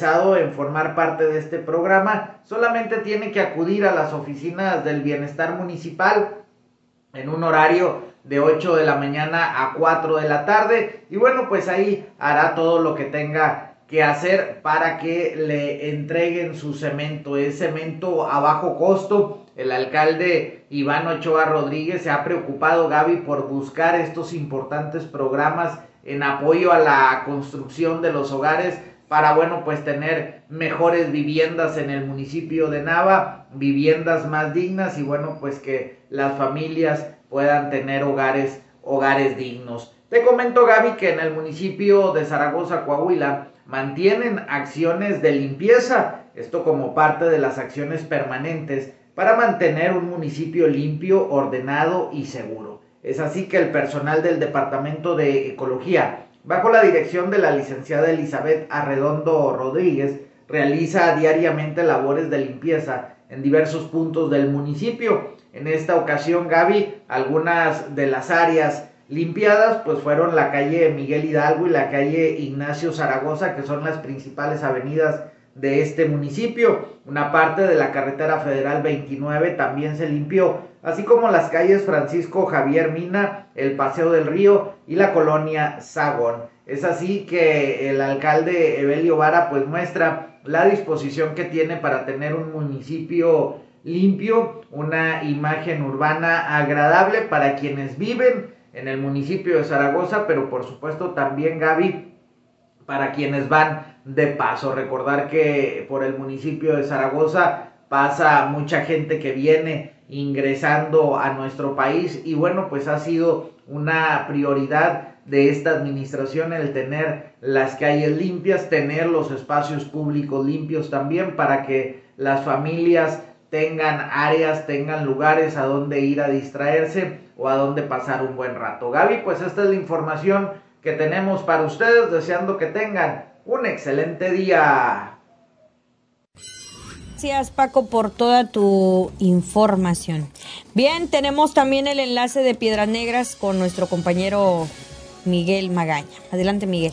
interesado en formar parte de este programa, solamente tiene que acudir a las oficinas del Bienestar Municipal en un horario de 8 de la mañana a 4 de la tarde. Y bueno, pues ahí hará todo lo que tenga que hacer para que le entreguen su cemento. Es cemento a bajo costo. El alcalde Iván Ochoa Rodríguez se ha preocupado, Gaby, por buscar estos importantes programas en apoyo a la construcción de los hogares para, bueno, pues tener mejores viviendas en el municipio de Nava, viviendas más dignas y, bueno, pues que las familias puedan tener hogares dignos. Te comento, Gaby, que en el municipio de Zaragoza, Coahuila, mantienen acciones de limpieza, esto como parte de las acciones permanentes para mantener un municipio limpio, ordenado y seguro. Es así que el personal del Departamento de Ecología, bajo la dirección de la licenciada Elizabeth Arredondo Rodríguez, realiza diariamente labores de limpieza en diversos puntos del municipio. En esta ocasión, Gaby, algunas de las áreas limpiadas pues fueron la calle Miguel Hidalgo y la calle Ignacio Zaragoza, que son las principales avenidas de este municipio. Una parte de la carretera federal 29 también se limpió, así como las calles Francisco Javier Mina, el Paseo del Río y la colonia Sagón. Es así que el alcalde Evelio Vara pues muestra la disposición que tiene para tener un municipio limpio, una imagen urbana agradable para quienes viven en el municipio de Zaragoza, pero por supuesto también, Gaby, para quienes van de paso. Recordar que por el municipio de Zaragoza pasa mucha gente que viene ingresando a nuestro país y bueno, pues ha sido una prioridad de esta administración el tener las calles limpias, tener los espacios públicos limpios también para que las familias tengan áreas, tengan lugares a donde ir a distraerse o a donde pasar un buen rato. Gaby, pues esta es la información que tenemos para ustedes, deseando que tengan un excelente día. Gracias, Paco, por toda tu información. Bien, tenemos también el enlace de Piedras Negras con nuestro compañero Miguel Magaña. Adelante, Miguel.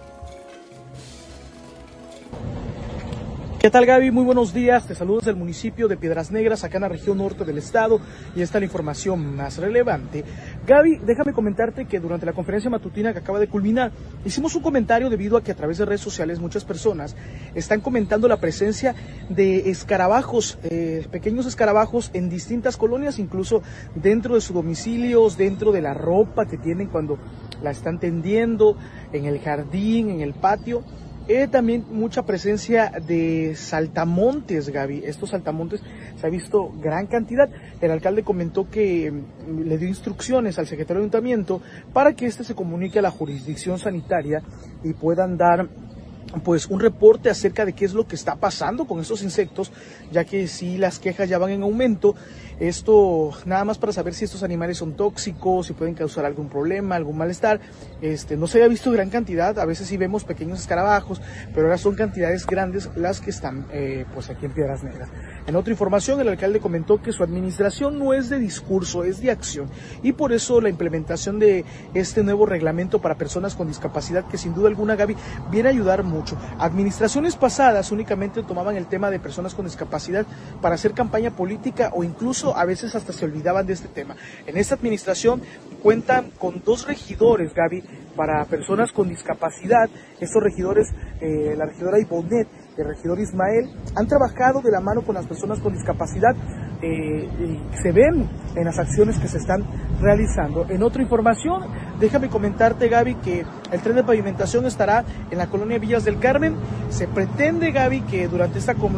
¿Qué tal, Gaby? Muy buenos días. Te saludo desde el municipio de Piedras Negras, acá en la región norte del estado, y esta es la información más relevante. Gaby, déjame comentarte que durante la conferencia matutina que acaba de culminar, hicimos un comentario debido a que a través de redes sociales muchas personas están comentando la presencia de escarabajos, pequeños escarabajos en distintas colonias, incluso dentro de sus domicilios, dentro de la ropa que tienen cuando la están tendiendo, en el jardín, en el patio. También mucha presencia de saltamontes, Gaby. Estos saltamontes se ha visto gran cantidad. El alcalde comentó que le dio instrucciones al secretario de ayuntamiento para que se comunique a la jurisdicción sanitaria y puedan dar pues un reporte acerca de qué es lo que está pasando con estos insectos, ya que si las quejas ya van en aumento. Esto nada más para saber si estos animales son tóxicos, si pueden causar algún problema, algún malestar. No se había visto gran cantidad, a veces sí vemos pequeños escarabajos, pero ahora son cantidades grandes las que están pues aquí en Piedras Negras. En otra información, el alcalde comentó que su administración no es de discurso, es de acción, y por eso la implementación de este nuevo reglamento para personas con discapacidad, que sin duda alguna, Gaby, viene a ayudar mucho. Administraciones pasadas únicamente tomaban el tema de personas con discapacidad para hacer campaña política o incluso a veces hasta se olvidaban de este tema. En esta administración cuentan con 2 regidores, Gaby, para personas con discapacidad. Estos regidores, la regidora Ibonet y el regidor Ismael, han trabajado de la mano con las personas con discapacidad y se ven en las acciones que se están realizando. En otra información, déjame comentarte, Gaby, que el tren de pavimentación estará en la colonia Villas del Carmen. Se pretende, Gaby, que durante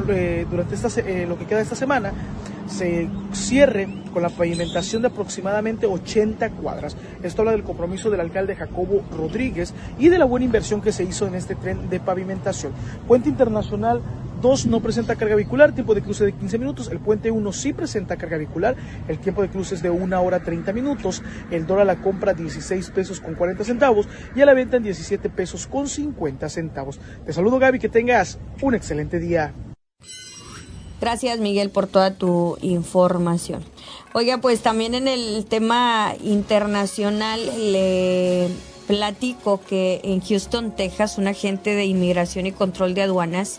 lo que queda de esta semana se cierre con la pavimentación de aproximadamente 80 cuadras. Esto habla del compromiso del alcalde Jacobo Rodríguez y de la buena inversión que se hizo en este tren de pavimentación. Puente Internacional 2 no presenta carga vehicular, tiempo de cruce de 15 minutos. El puente 1 sí presenta carga vehicular, el tiempo de cruce es de 1 hora 30 minutos. El dólar a la compra 16 pesos con 40 centavos y a la venta en 17 pesos con 50 centavos. Te saludo, Gaby, que tengas un excelente día. Gracias, Miguel, por toda tu información. Oiga, pues también en el tema internacional le platico que en Houston, Texas, un agente de inmigración y control de aduanas